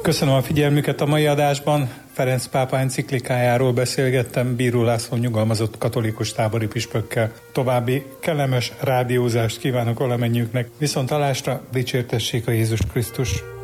Köszönöm a figyelmüket. A mai adásban Ferenc pápa enciklikájáról beszélgettem Bíró László nyugalmazott katolikus tábori püspökkel. További kellemes rádiózást kívánok valamennyiüknek. Viszonthallásra, dicsértessék a Jézus Krisztus!